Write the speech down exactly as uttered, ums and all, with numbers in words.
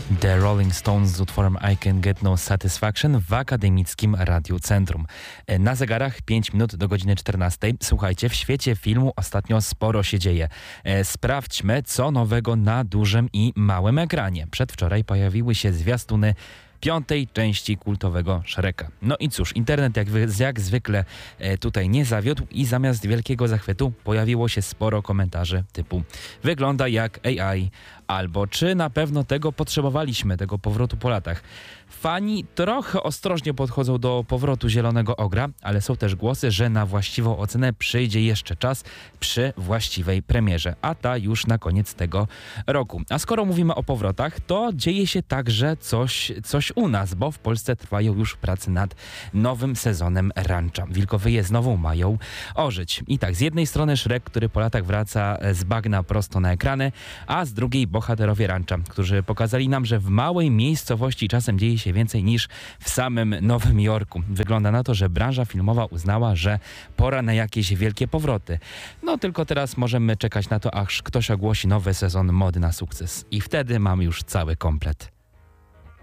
The Rolling Stones z utworem I Can Get No Satisfaction w Akademickim Radiu Centrum. Na zegarach pięć minut do godziny czternastej. Słuchajcie, w świecie filmu ostatnio sporo się dzieje. Sprawdźmy, co nowego na dużym i małym ekranie. Przedwczoraj pojawiły się zwiastuny piątej części kultowego Shreka. No i cóż, internet jak, jak zwykle e, tutaj nie zawiódł i zamiast wielkiego zachwytu pojawiło się sporo komentarzy typu wygląda jak A I albo czy na pewno tego potrzebowaliśmy, tego powrotu po latach. Fani trochę ostrożnie podchodzą do powrotu Zielonego Ogra, ale są też głosy, że na właściwą ocenę przyjdzie jeszcze czas przy właściwej premierze, a ta już na koniec tego roku. A skoro mówimy o powrotach, to dzieje się także coś, coś u nas, bo w Polsce trwają już prace nad nowym sezonem Rancha. Wilkowyje znowu mają ożyć. I tak, z jednej strony Shrek, który po latach wraca z bagna prosto na ekrany, a z drugiej bohaterowie Rancha, którzy pokazali nam, że w małej miejscowości czasem dzieje się więcej niż w samym Nowym Jorku. Wygląda na to, że branża filmowa uznała, że pora na jakieś wielkie powroty. No tylko teraz możemy czekać na to, aż ktoś ogłosi nowy sezon Mody na sukces. I wtedy mamy już cały komplet.